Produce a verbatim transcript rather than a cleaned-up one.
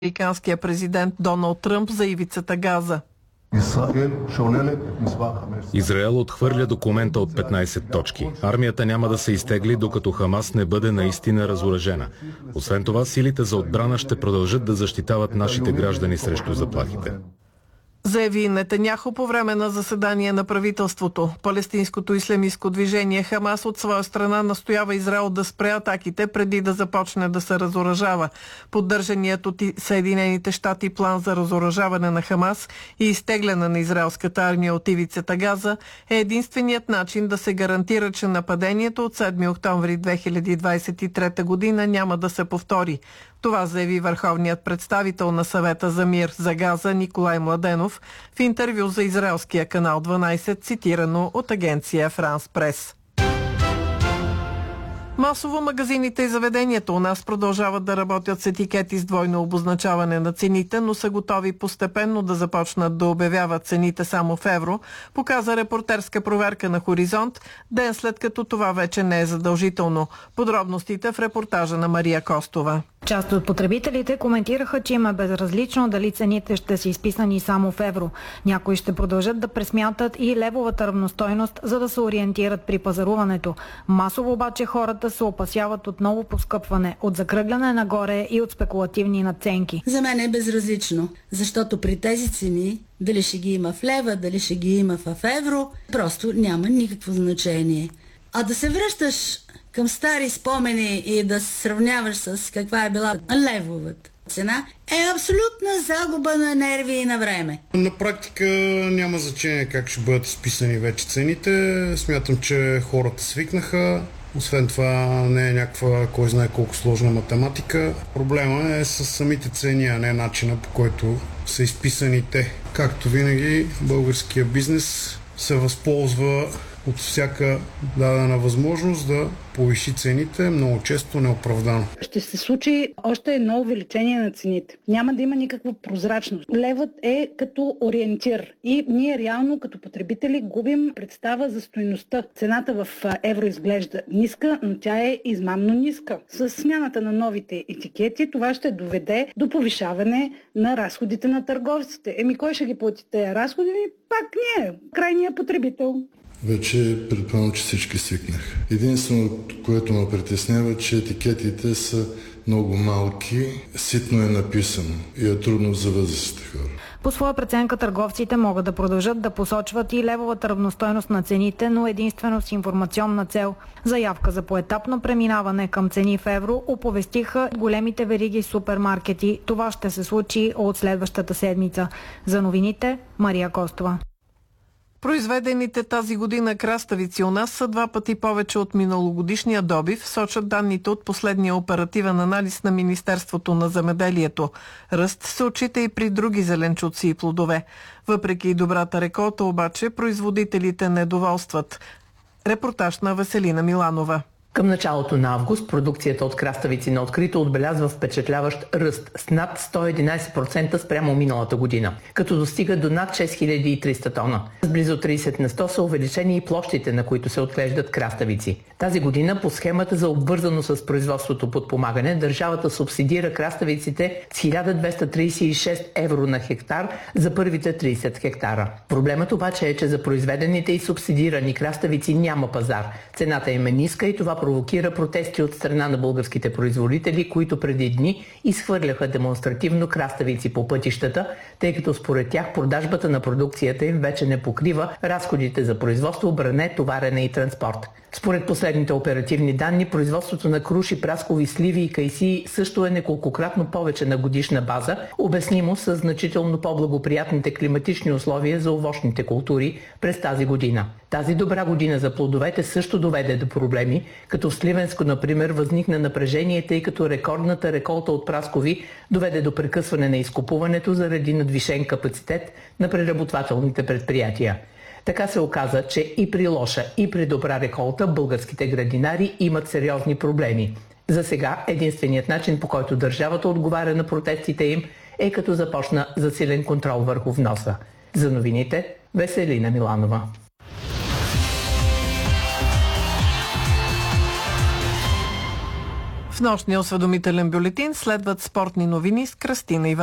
американския президент Доналд Тръмп за ивицата Газа. Израел отхвърля документа от петнайсет точки. Армията няма да се изтегли, докато Хамас не бъде наистина разоръжена. Освен това, силите за отбрана ще продължат да защитават нашите граждани срещу заплахите. Заяви Нетаняху по време на заседание на правителството. Палестинското ислямистко движение Хамас от своя страна настоява Израел да спре атаките преди да започне да се разоръжава. Поддържаният от Съединените щати план за разоръжаване на Хамас и изтегляне на израелската армия от ивицата Газа е единственият начин да се гарантира, че нападението от седми октомври две хиляди двайсет и трета година няма да се повтори. Това заяви върховният представител на Съвета за мир за Газа Николай Младенов в интервю за израелския канал дванайсет, цитирано от агенция Франс Прес. Масово магазините и заведенията у нас продължават да работят с етикети с двойно обозначаване на цените, но са готови постепенно да започнат да обявяват цените само в евро, показа репортерска проверка на Хоризонт, ден след като това вече не е задължително. Подробностите в репортажа на Мария Костова. Част от потребителите коментираха, че им е безразлично дали цените ще са изписани само в евро. Някои ще продължат да пресмятат и левовата равностойност, за да се ориентират при пазаруването. Масово обаче хората се опасяват от ново поскъпване, от закръгляне нагоре и от спекулативни надценки. За мен е безразлично, защото при тези цени, дали ще ги има в лева, дали ще ги има в евро, просто няма никакво значение. А да се връщаш към стари спомени и да се сравняваш с каква е била левовата цена, е абсолютна загуба на нерви и на време. На практика няма значение как ще бъдат изписани вече цените. Смятам, че хората свикнаха. Освен това не е някаква кой знае колко сложна математика. Проблема е с самите цени, а не начина, по който са изписани те. Както винаги, българския бизнес се възползва от всяка дадена възможност да повиши цените, много често неоправдано. Ще се случи още едно увеличение на цените. Няма да има никаква прозрачност. Левът е като ориентир и ние реално като потребители губим представа за стойността. Цената в евро изглежда ниска, но тя е измамно ниска. С смяната на новите етикети това ще доведе до повишаване на разходите на търговците. Еми кой ще ги плати тези разходи? Пак ние, крайният потребител. Вече предполагам, че всички свикнах. Единственото, което ме притеснява, че етикетите са много малки, ситно е написано и е трудно за възрастните хора. По своя преценка търговците могат да продължат да посочват и левовата равностойност на цените, но единствено с информационна цел. Заявка за поетапно преминаване към цени в евро оповестиха големите вериги супермаркети. Това ще се случи от следващата седмица. За новините Мария Костова. Произведените тази година краставици у нас са два пъти повече от миналогодишния добив, сочат данните от последния оперативен анализ на Министерството на земеделието. Ръст се отчита и при други зеленчуци и плодове. Въпреки добрата реколта обаче, производителите недоволстват. Репортаж на Веселина Миланова. Към началото на август продукцията от краставици на открито отбелязва впечатляващ ръст с над сто и единайсет процента спрямо миналата година, като достига до над шест хиляди и триста тона. С близо трийсет на сто са увеличени и площите, на които се отглеждат краставици. Тази година по схемата за обвързано с производството подпомагане държавата субсидира краставиците с хиляда двеста трийсет и шест евро на хектар за първите трийсет хектара. Проблемът обаче е, че за произведените и субсидирани краставици няма пазар. Цената им е ниска и това провокира протести от страна на българските производители, които преди дни изхвърляха демонстративно краставици по пътищата, тъй като според тях продажбата на продукцията им вече не покрива разходите за производство, бране, товарене и транспорт. Според последните оперативни данни, производството на круши, праскови, сливи и кайсии също е неколкократно повече на годишна база, обяснимо с значително по-благоприятните климатични условия за овощните култури през тази година. Тази добра година за плодовете също доведе до проблеми, като в Сливенско, например, възникна напрежение, тъй като рекордната реколта от праскови доведе до прекъсване на изкупуването заради надвишен капацитет на преработвателните предприятия. Така се оказа, че и при лоша, и при добра реколта българските градинари имат сериозни проблеми. За сега единственият начин, по който държавата отговаря на протестите им, е като започна засилен контрол върху вноса. За новините Веселина Миланова. В нощния осведомителен бюлетин следват спортни новини с Кръстина Иванова.